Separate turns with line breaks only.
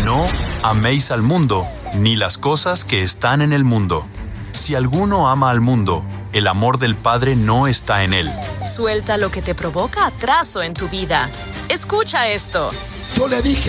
No améis al mundo, ni las cosas que están en el mundo. Si alguno ama al mundo, el amor del Padre no está en él.
Suelta lo que te provoca atraso en tu vida. Escucha esto.
Yo le dije